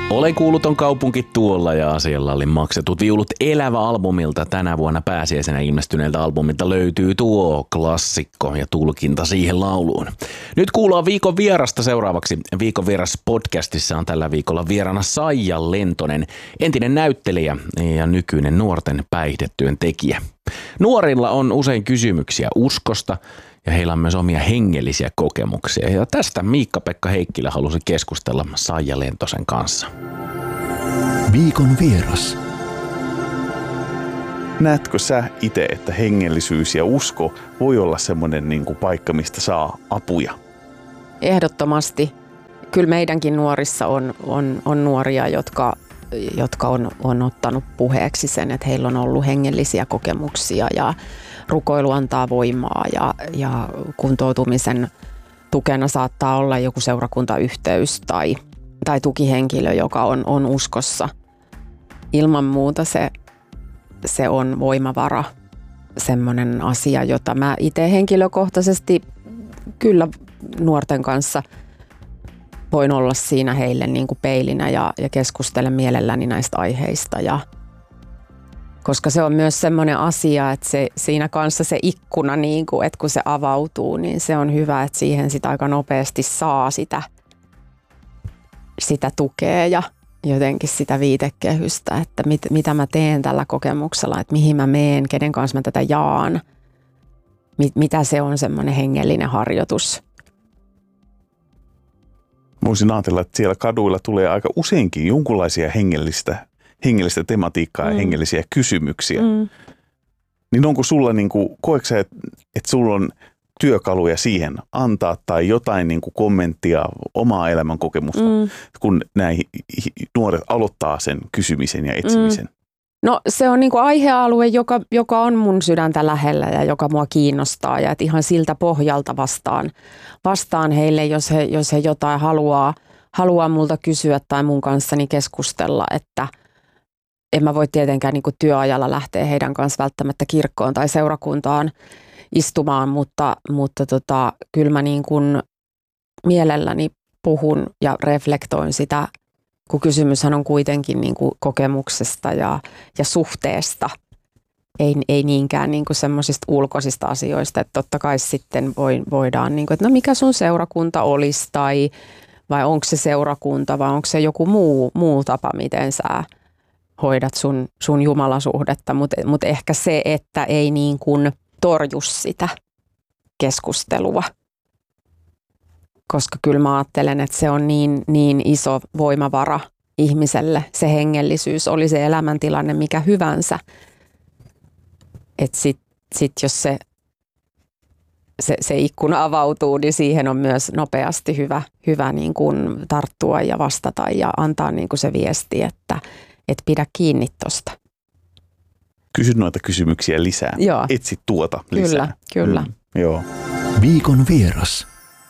Olen kuuluton kaupunki tuolla ja asialla oli maksetut viulut Elävä-albumilta. Tänä vuonna pääsiäisenä ilmestyneeltä albumilta löytyy tuo klassikko ja tulkinta siihen lauluun. Nyt kuullaan viikon vierasta seuraavaksi. Viikon vieras podcastissa on tällä viikolla vieraana Saija Lentonen, entinen näyttelijä ja nykyinen nuorten päihdetyön tekijä. Nuorilla on usein kysymyksiä uskosta ja heillä on myös omia hengellisiä kokemuksia. Ja tästä Miikka-Pekka Heikkilä halusi keskustella Saija Lentosen kanssa. Viikon vieras. Näetkö sä itse, että hengellisyys ja usko voi olla semmoinen paikka, mistä saa apuja? Ehdottomasti. Kyllä meidänkin nuorissa on nuoria, jotka on ottanut puheeksi sen, että heillä on ollut hengellisiä kokemuksia ja rukoilu antaa voimaa ja kuntoutumisen tukena saattaa olla joku seurakuntayhteys tai tukihenkilö, joka on uskossa. Ilman muuta se on voimavara, semmoinen asia, jota mä itse henkilökohtaisesti kyllä nuorten kanssa voin olla siinä heille niin kuin peilinä ja keskustelen mielelläni näistä aiheista. Koska se on myös semmoinen asia, että siinä kanssa se ikkuna, niin kuin, että kun se avautuu, niin se on hyvä, että siihen sitä aika nopeasti saa sitä tukea ja jotenkin sitä viitekehystä, että mitä mä teen tällä kokemuksella, että mihin mä meen, kenen kanssa mä tätä jaan, mitä se on semmoinen hengellinen harjoitus. Voisin ajatella, että siellä kaduilla tulee aika useinkin jonkunlaisia hengellistä tematiikkaa ja hengellisiä kysymyksiä. Niin onko sulla, koetko sä, että sulla on työkaluja siihen antaa tai jotain kommenttia omaa elämän kokemusta, kun näin nuoret aloittaa sen kysymisen ja etsimisen? No se on aihealue, joka on mun sydäntä lähellä ja joka mua kiinnostaa ja että ihan siltä pohjalta vastaan heille, jos he jotain haluaa multa kysyä tai mun kanssani keskustella, että en mä voi tietenkään työajalla lähteä heidän kanssa välttämättä kirkkoon tai seurakuntaan istumaan, mutta kyllä mä mielelläni puhun ja reflektoin sitä, kun kysymyshän on kuitenkin kokemuksesta ja suhteesta, ei niinkään semmoisista ulkoisista asioista, että totta kai sitten voidaan, että no mikä sun seurakunta olisi vai onko se seurakunta vai onko se joku muu tapa, miten sä hoidat sun jumalasuhdetta, mutta ehkä se, että ei torju sitä keskustelua. Koska kyllä mä ajattelen, että se on niin iso voimavara ihmiselle, se hengellisyys, oli se elämäntilanne mikä hyvänsä. Että sit jos se ikkuna avautuu, niin siihen on myös nopeasti hyvä tarttua ja vastata ja antaa se viesti, että pidä kiinni tosta. Kysy noita kysymyksiä lisää. Joo. Etsi tuota lisää. Kyllä. Joo. Viikon vieras.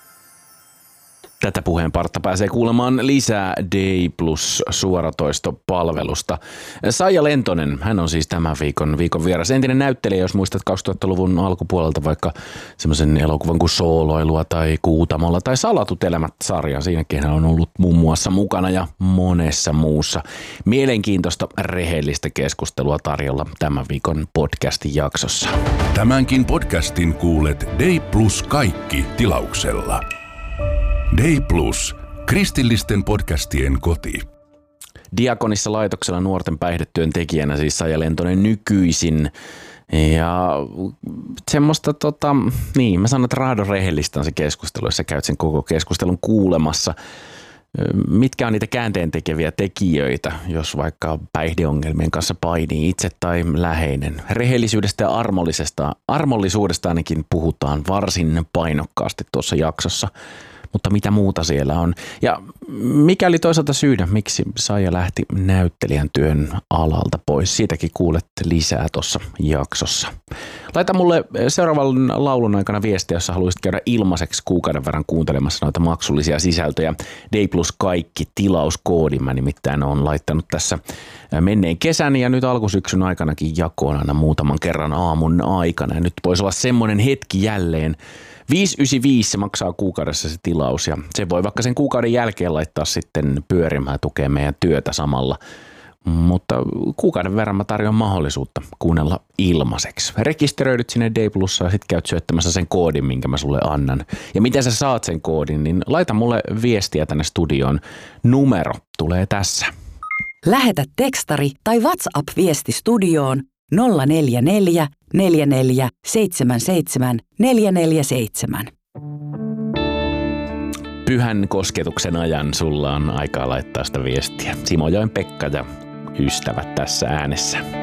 Tätä puheenpartta pääsee kuulemaan lisää Day Plus suoratoistopalvelusta. Saija Lentonen, hän on siis tämän viikon vieras. Entinen näyttelijä, jos muistat 2000-luvun alkupuolelta vaikka semmoisen elokuvan kuin Sooloilua tai Kuutamolla tai Salatut elämät-sarja. Siinäkin hän on ollut muun muassa mukana ja monessa muussa. Mielenkiintoista rehellistä keskustelua tarjolla tämän viikon podcastin jaksossa. Tämänkin podcastin kuulet Day Plus kaikki tilauksella. Day Plus, kristillisten podcastien koti. Diakonissa laitoksella nuorten päihdetyön tekijänä siis Saija Lentonen nykyisin. Ja semmoista, mä sanon, että raadon rehellistä on se keskustelu, jos sä käyt sen koko keskustelun kuulemassa. Mitkä on niitä käänteentekeviä tekijöitä, jos vaikka päihdeongelmien kanssa painii itse tai läheinen? Rehellisyydestä ja armollisuudesta ainakin puhutaan varsin painokkaasti tuossa jaksossa. Mutta mitä muuta siellä on? Ja mikä oli toisaalta syynä, miksi Saija lähti näyttelijän työn alalta pois? Siitäkin kuulet lisää tuossa jaksossa. Laita mulle seuraavan laulun aikana viestiä, jos haluaisit käydä ilmaiseksi kuukauden verran kuuntelemassa noita maksullisia sisältöjä. Day Plus kaikki tilauskoodin. Mä nimittäin olen laittanut tässä menneen kesän ja nyt alkusyksyn aikanakin jakoon aina muutaman kerran aamun aikana. Ja nyt voisi olla semmoinen hetki jälleen, 5,95 se maksaa kuukaudessa se tilaus ja se voi vaikka sen kuukauden jälkeen laittaa sitten pyörimään ja tukea meidän työtä samalla. Mutta kuukauden verran mä tarjoan mahdollisuutta kuunnella ilmaiseksi. Rekisteröidyt sinne Day Plussa ja sit käyt syöttämässä sen koodin, minkä mä sulle annan. Ja miten sä saat sen koodin, niin laita mulle viestiä tänne studioon. Numero tulee tässä. Lähetä tekstari tai WhatsApp-viesti studioon 044 44 77 447. Pyhän kosketuksen ajan sulla on aikaa laittaa sitä viestiä. Simojoen Pekka ja ystävät tässä äänessä.